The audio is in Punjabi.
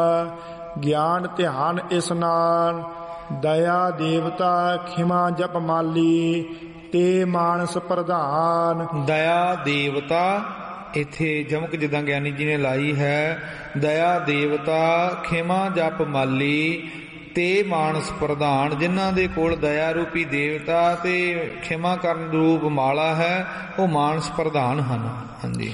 ਗਿਆਨ ਧਿਆਨ ਇਸਨਾਨ, ਦਇਆ ਦੇਵਤਾ ਖਿਮਾ ਜਪ ਮਾਲੀ, ਤੇ ਮਾਨਸ ਪ੍ਰਧਾਨ। ਦਇਆ ਦੇਵਤਾ ਇੱਥੇ ਜਮਕ ਜਿੱਦਾਂ ਗਿਆਨੀ ਜੀ ਨੇ ਲਾਈ ਹੈ। ਦਇਆ ਦੇਵਤਾ ਖਿਮਾ ਜਪ ਮਾਲੀ ਤੇ ਮਾਨਸ ਪ੍ਰਧਾਨ, ਜਿਨ੍ਹਾਂ ਦੇ ਕੋਲ ਦਇਆ ਰੂਪੀ ਦੇਵਤਾ ਤੇ ਖਿਮਾ ਕਰਨ ਰੂਪ ਮਾਲਾ ਹੈ, ਉਹ ਮਾਨਸ ਪ੍ਰਧਾਨ ਹਨ। ਹਾਂਜੀ।